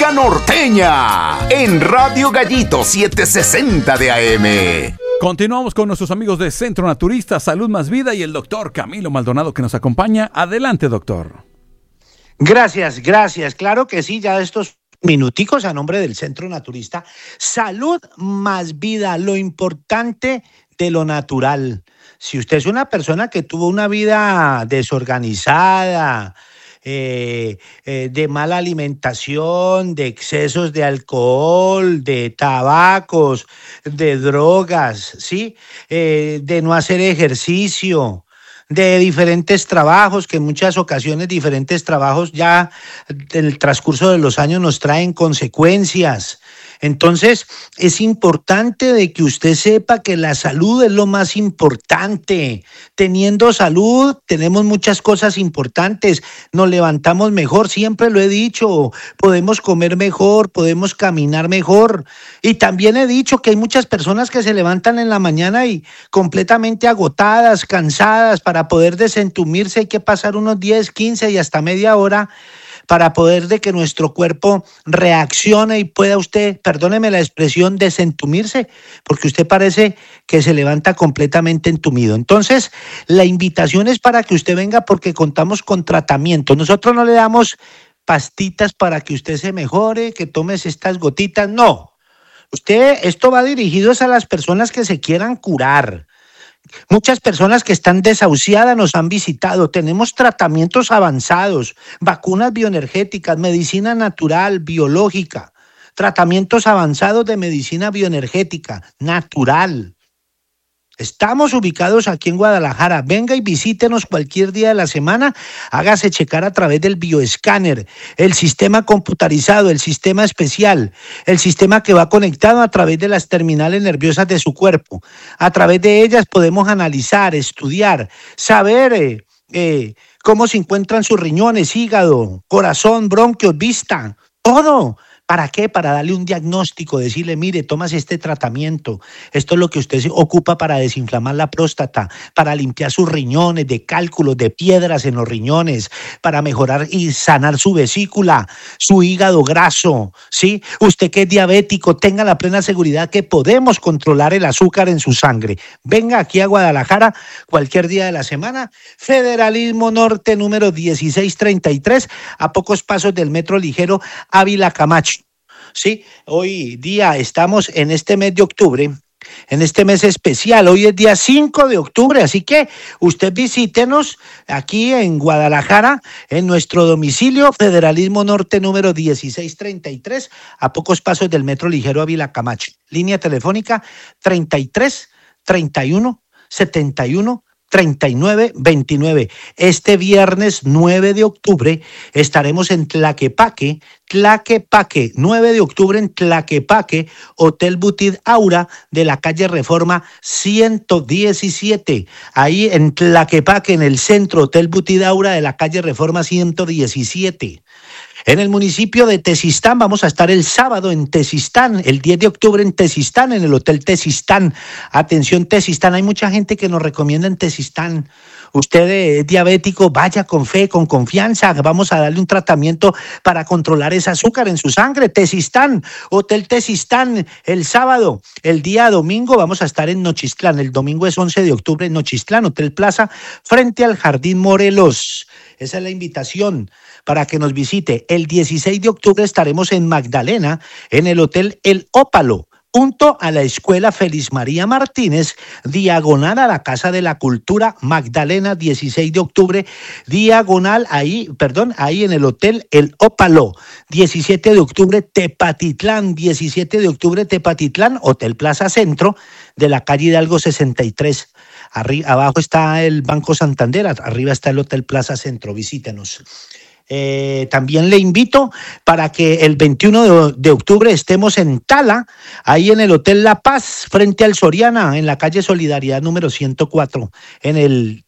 Colombia Norteña en Radio Gallito 760 de AM. Continuamos con nuestros amigos de Centro Naturista, Salud Más Vida y el doctor Camilo Maldonado que nos acompaña. Adelante, doctor. Gracias. Claro que sí, ya estos minuticos a nombre del Centro Naturista. Salud Más Vida, lo importante de lo natural. Si usted es una persona que tuvo una vida desorganizada, de mala alimentación, de excesos de alcohol, de tabacos, de drogas, ¿sí? De no hacer ejercicio, de diferentes trabajos, que en muchas ocasiones diferentes trabajos ya en el transcurso de los años nos traen consecuencias. Entonces, es importante de que usted sepa que la salud es lo más importante. Teniendo salud, tenemos muchas cosas importantes. Nos levantamos mejor, siempre lo he dicho. Podemos comer mejor, podemos caminar mejor. Y también he dicho que hay muchas personas que se levantan en la mañana y completamente agotadas, cansadas. Para poder desentumirse hay que pasar unos 10, 15 y hasta media hora para poder de que nuestro cuerpo reaccione y pueda usted, perdóneme la expresión, desentumirse, porque usted parece que se levanta completamente entumido. Entonces, la invitación es para que usted venga porque contamos con tratamiento. Nosotros no le damos pastitas para que usted se mejore, que tomes estas gotitas, no. Esto va dirigido a las personas que se quieran curar. Muchas personas que están desahuciadas nos han visitado. Tenemos tratamientos avanzados, vacunas bioenergéticas, medicina natural, biológica, tratamientos avanzados de medicina bioenergética, natural. Estamos ubicados aquí en Guadalajara. Venga y visítenos cualquier día de la semana. Hágase checar a través del bioescáner, el sistema computarizado, el sistema especial, el sistema que va conectado a través de las terminales nerviosas de su cuerpo. A través de ellas podemos analizar, estudiar, saber cómo se encuentran sus riñones, hígado, corazón, bronquios, vista, todo. ¿Para qué? Para darle un diagnóstico, decirle, mire, tomas este tratamiento, esto es lo que usted se ocupa para desinflamar la próstata, para limpiar sus riñones de cálculos, de piedras en los riñones, para mejorar y sanar su vesícula, su hígado graso, ¿sí? Usted que es diabético, tenga la plena seguridad que podemos controlar el azúcar en su sangre. Venga aquí a Guadalajara cualquier día de la semana, Federalismo Norte número 1633, a pocos pasos del metro ligero Ávila Camacho. Sí, hoy día estamos en este mes de octubre, en este mes especial, hoy es día 5 de octubre, así que usted visítenos aquí en Guadalajara, en nuestro domicilio, Federalismo Norte número 1633, a pocos pasos del metro ligero Ávila Camacho. Línea telefónica 33 31 71 3929. Este viernes 9 de octubre estaremos en Tlaquepaque, 9 de octubre en Tlaquepaque, Hotel Boutique Aura de la calle Reforma 117. Ahí en Tlaquepaque, en el centro, Hotel Boutique Aura de la calle Reforma 117. En el municipio de Tezistán vamos a estar el sábado en Tezistán, el 10 de octubre en Tezistán, en el Hotel Tezistán. Atención Tezistán, hay mucha gente que nos recomienda en Tezistán. Usted es diabético, vaya con fe, con confianza, vamos a darle un tratamiento para controlar ese azúcar en su sangre. Tezistán, Hotel Tezistán, el sábado. El día domingo vamos a estar en Nochistlán, el domingo es 11 de octubre en Nochistlán, Hotel Plaza, frente al Jardín Morelos. Esa es la invitación para que nos visite. El 16 de octubre estaremos en Magdalena, en el Hotel El Ópalo, junto a la Escuela Feliz María Martínez, diagonal a la Casa de la Cultura, Magdalena, 16 de octubre, diagonal, ahí en el Hotel El Ópalo. 17 de octubre, Tepatitlán, 17 de octubre, Tepatitlán, Hotel Plaza Centro, de la calle Hidalgo 63. Abajo está el Banco Santander, arriba está el Hotel Plaza Centro, visítenos. También le invito para que el 21 de octubre estemos en Tala, ahí en el Hotel La Paz, frente al Soriana, en la calle Solidaridad número 104, en el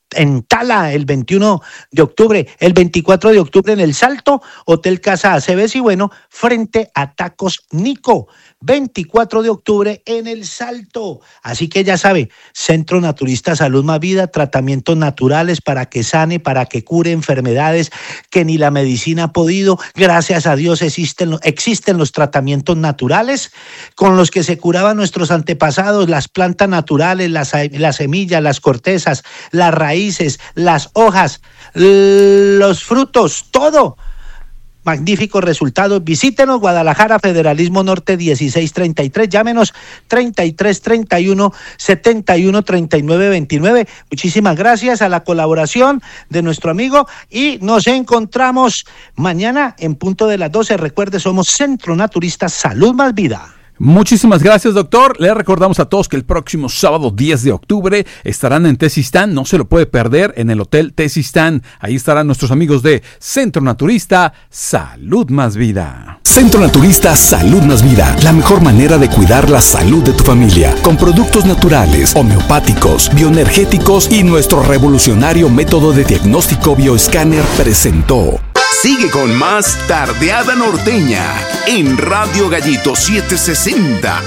en Tala el 21 de octubre, el 24 de octubre en El Salto, Hotel Casa Aceves y bueno, frente a Tacos Nico, 24 de octubre en El Salto. Así que ya sabe, Centro Naturista Salud Más Vida, tratamientos naturales para que sane, para que cure enfermedades que ni la medicina ha podido. Gracias a Dios existen los tratamientos naturales con los que se curaban nuestros antepasados, las plantas naturales, las semillas, las cortezas, las raíces, las hojas, los frutos, todo. Magníficos resultados. Visítenos, Guadalajara, Federalismo Norte 1633. Llámenos 3331 71 39 29. Muchísimas gracias a la colaboración de nuestro amigo y nos encontramos mañana en punto de las 12. Recuerde, somos Centro Naturista Salud Más Vida. Muchísimas gracias, doctor. Le recordamos a todos que el próximo sábado 10 de octubre estarán en Tezistán. No se lo puede perder en el Hotel Tezistán. Ahí estarán nuestros amigos de Centro Naturista Salud Más Vida. Centro Naturista Salud Más Vida. La mejor manera de cuidar la salud de tu familia. Con productos naturales, homeopáticos, bioenergéticos y nuestro revolucionario método de diagnóstico bioescáner presentó. Sigue con más Tardeada Norteña en Radio Gallito 760